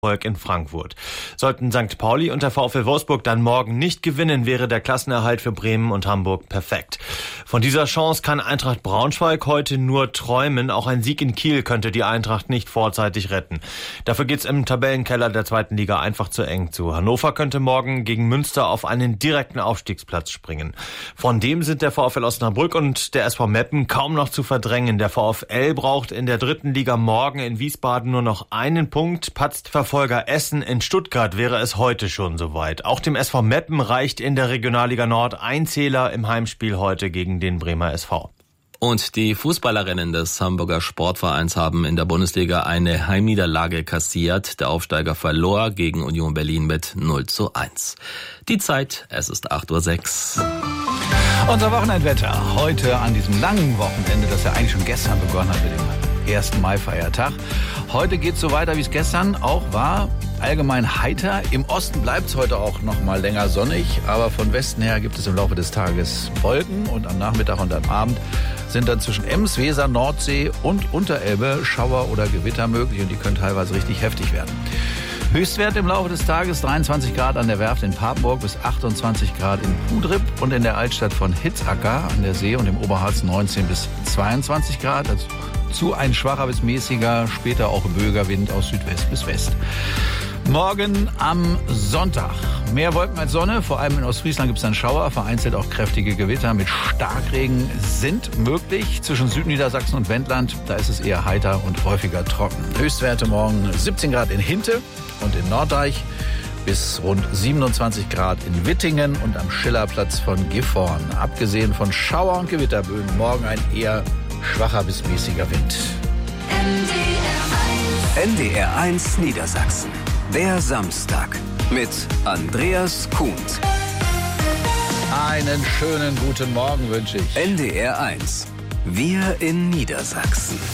in Frankfurt. Sollten St. Pauli und der VfL Wolfsburg dann morgen nicht gewinnen, wäre der Klassenerhalt für Bremen und Hamburg perfekt. Von dieser Chance kann Eintracht Braunschweig heute nur träumen. Auch ein Sieg in Kiel könnte die Eintracht nicht vorzeitig retten. Dafür geht's im Tabellenkeller der zweiten Liga einfach zu eng zu. Hannover könnte morgen gegen Münster auf einen direkten Aufstiegsplatz springen. Von dem sind der VfL Osnabrück und der SV Meppen kaum noch zu verdrängen. Der VfL braucht in der dritten Liga morgen in Wiesbaden nur noch einen Punkt. Patzt Verfolger Essen in Stuttgart wäre es heute schon soweit. Auch dem SV Meppen reicht in der Regionalliga Nord ein Zähler im Heimspiel heute gegen den Bremer SV. Und die Fußballerinnen des Hamburger Sportvereins haben in der Bundesliga eine Heimniederlage kassiert. Der Aufsteiger verlor gegen Union Berlin mit 0:1. Die Zeit, es ist 8:06 Uhr. Unser Wochenendwetter heute an diesem langen Wochenende, das ja eigentlich schon gestern begonnen hat mit dem 1. Mai-Feiertag. Heute geht es so weiter, wie es gestern auch war. Allgemein heiter. Im Osten bleibt es heute auch noch mal länger sonnig. Aber von Westen her gibt es im Laufe des Tages Wolken. Und am Nachmittag und am Abend sind dann zwischen Ems, Weser, Nordsee und Unterelbe Schauer oder Gewitter möglich. Und die können teilweise richtig heftig werden. Höchstwert im Laufe des Tages 23 Grad an der Werft in Papenburg bis 28 Grad in Pudrip und in der Altstadt von Hitzacker an der See und im Oberharz 19 bis 22 Grad. Also zu ein schwacher bis mäßiger, später auch böiger Wind aus Südwest bis West. Morgen am Sonntag. Mehr Wolken als Sonne, vor allem in Ostfriesland gibt es dann Schauer, vereinzelt auch kräftige Gewitter mit Starkregen sind möglich. Zwischen Südniedersachsen und Wendland, da ist es eher heiter und häufiger trocken. Höchstwerte morgen 17 Grad in Hinte und in Norddeich bis rund 27 Grad in Wittingen und am Schillerplatz von Gifhorn. Abgesehen von Schauer- und Gewitterböen morgen ein eher schwacher bis mäßiger Wind. NDR 1 Niedersachsen. Der Samstag mit Andreas Kuhns. Einen schönen guten Morgen wünsche ich. NDR 1. Wir in Niedersachsen.